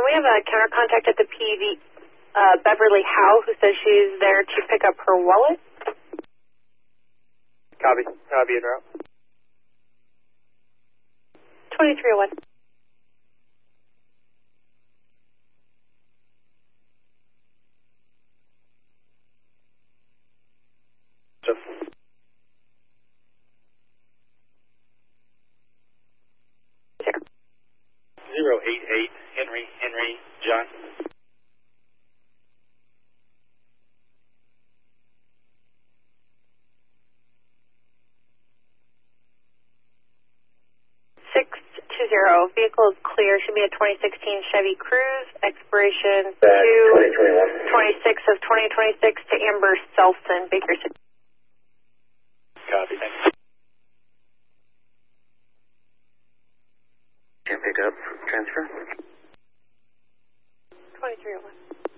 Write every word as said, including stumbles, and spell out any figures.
we have a counter contact at the P V, uh, Beverly Howe, who says she's there to pick up her wallet. Copy. Copy and route. twenty-three oh one. Zero eight eight Henry Henry John. six two zero. Vehicle is clear. Should be a twenty sixteen Chevy Cruze. Expiration Back two twenty twenty-one. twenty-six of twenty twenty-six to Amber Selson, Baker City. Copy. Thank you. Can pick up transfer. twenty-three oh one.